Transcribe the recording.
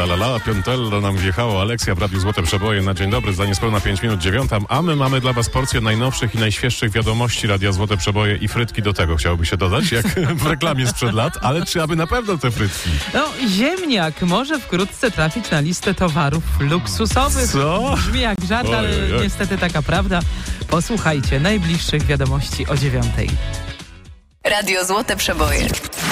la, piątello nam wjechało. Aleksja w Radiu Złote Przeboje na dzień dobry, za niespełna 5 minut 9, a my mamy dla was porcję najnowszych i najświeższych wiadomości Radia Złote Przeboje i frytki do tego chciałoby się dodać, jak w reklamie sprzed lat, ale czy aby na pewno te frytki? No, ziemniak może wkrótce trafić na listę towarów luksusowych. Co? Brzmi jak żart, ale niestety taka prawda. Posłuchajcie najbliższych wiadomości o 9:00. Radio Złote Przeboje.